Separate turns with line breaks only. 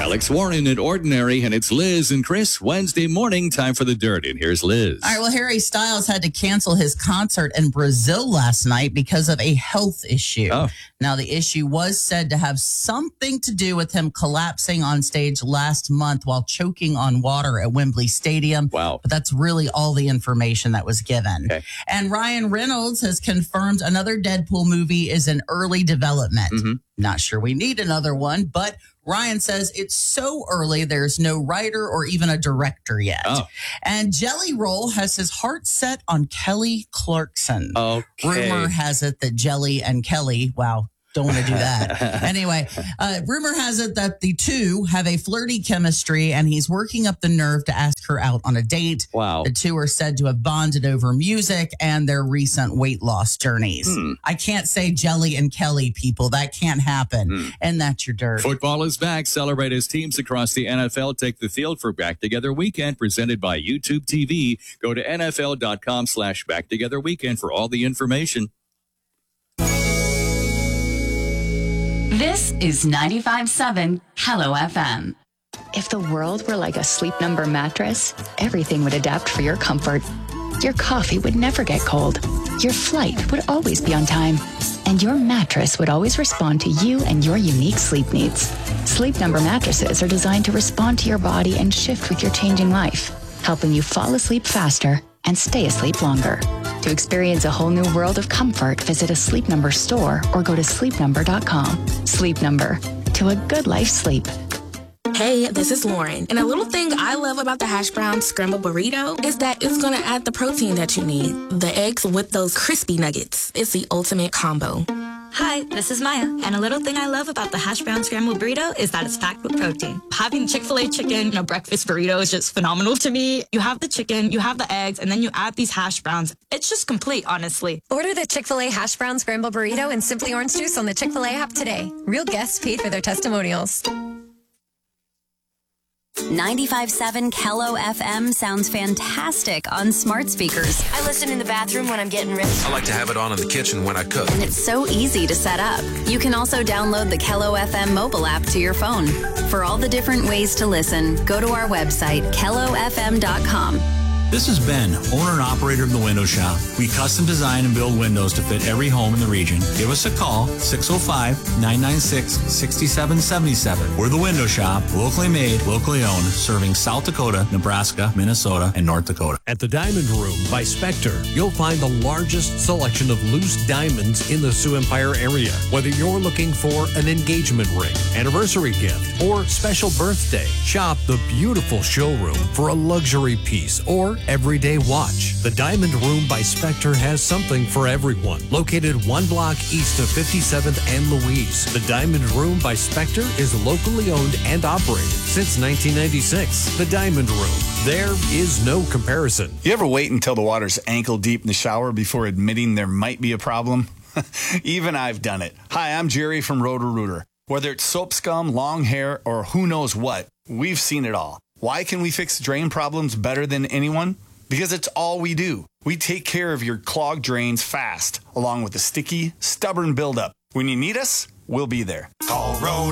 Alex Warren at Ordinary, and it's Liz and Chris. Wednesday morning, time for the dirt. And here's Liz.
All right, well, Harry Styles had to cancel his concert in Brazil last night because of a health issue.
Oh.
Now, the issue was said to have something to do with him collapsing on stage last month while choking on water at Wembley Stadium.
Wow.
But that's really all the information that was given.
Okay.
And Ryan Reynolds has confirmed another Deadpool movie is in early development.
Mm-hmm.
Not sure we need another one, but Ryan says it's so early, there's no writer or even a director yet.
Oh.
And Jelly Roll has his heart set on Kelly Clarkson.
Okay.
Rumor has it that Jelly and Kelly, wow, don't want to do that. Anyway, rumor has it that the two have a flirty chemistry, and he's working up the nerve to ask her out on a date.
Wow.
The two are said to have bonded over music and their recent weight loss journeys. I can't say Jelly and Kelly, people. That can't happen. And that's your dirt.
Football is back. Celebrate as teams across the NFL take the field for Back Together Weekend, presented by YouTube TV. Go to NFL.com/Back Together Weekend for all the information.
This is 95.7 Hello FM.
If the world were like a Sleep Number mattress, everything would adapt for your comfort. Your coffee would never get cold. Your flight would always be on time. And your mattress would always respond to you and your unique sleep needs. Sleep Number mattresses are designed to respond to your body and shift with your changing life, helping you fall asleep faster and stay asleep longer. To experience a whole new world of comfort, visit a Sleep Number store or go to sleepnumber.com. Sleep Number. To a good life sleep.
Hey, this is Lauren. And a little thing I love about the hash brown scrambled burrito is that it's going to add the protein that you need. The eggs with those crispy nuggets. It's the ultimate combo.
Hi, this is Maya, and a little thing I love about the hash brown scrambled burrito is that it's packed with protein. Having Chick-fil-A chicken in a breakfast burrito is just phenomenal to me. You have the chicken, you have the eggs, and then you add these hash browns. It's just complete, honestly.
Order the Chick-fil-A hash brown scrambled burrito and Simply Orange Juice on the Chick-fil-A app today. Real guests paid for their testimonials.
95.7 Hello FM sounds fantastic on smart speakers.
I listen in the bathroom when I'm getting ready.
I like to have it on in the kitchen when I cook.
And it's so easy to set up. You can also download the Hello FM mobile app to your phone. For all the different ways to listen, go to our website, kellofm.com.
This is Ben, owner and operator of The Window Shop. We custom design and build windows to fit every home in the region. Give us a call, 605-996-6777. We're The Window Shop, locally made, locally owned, serving South Dakota, Nebraska, Minnesota, and North Dakota.
At the Diamond Room by Spectre, you'll find the largest selection of loose diamonds in the Sioux Empire area. Whether you're looking for an engagement ring, anniversary gift, or special birthday, shop the beautiful showroom for a luxury piece or everyday watch. The Diamond Room by Spectre has something for everyone. Located 1 block east of 57th and Louise, the Diamond Room by Spectre is locally owned and operated since 1996. The Diamond Room. There is no comparison.
You ever wait until the water's ankle deep in the shower before admitting there might be a problem? Even I've done it. Hi, I'm Jerry from Roto-Rooter. Whether it's soap scum, long hair, or who knows what, we've seen it all. Why can we fix drain problems better than anyone? Because it's all we do. We take care of your clogged drains fast, along with the sticky, stubborn buildup. When you need us, we'll be there. Call Road.